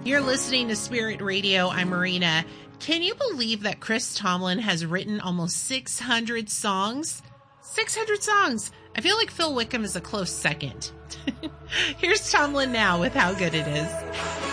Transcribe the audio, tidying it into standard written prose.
You're listening to Spirit Radio. I'm Marina. Can you believe that Chris Tomlin has written almost 600 songs? 600 songs. I feel like Phil Wickham is a close second. Here's Tomlin now with How Good It Is.